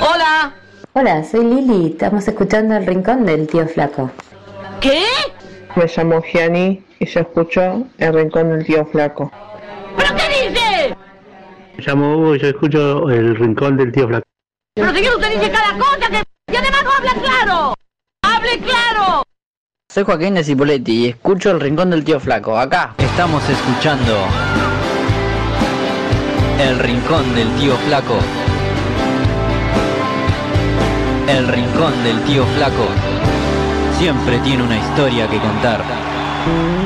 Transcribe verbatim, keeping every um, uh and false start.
Hola. Hola, soy Lili. Estamos escuchando El Rincón del Tío Flaco. ¿Qué? Me llamo Gianni y yo escucho El Rincón del Tío Flaco. ¿Pero qué dice? Me llamo Hugo y yo escucho El Rincón del Tío Flaco. Pero señor, usted dice cada cosa que... Y además no habla claro. ¡Hable claro! Soy Joaquín de Cipoletti y escucho El Rincón del Tío Flaco, acá. Estamos escuchando El Rincón del Tío Flaco. El Rincón del Tío Flaco siempre tiene una historia que contar.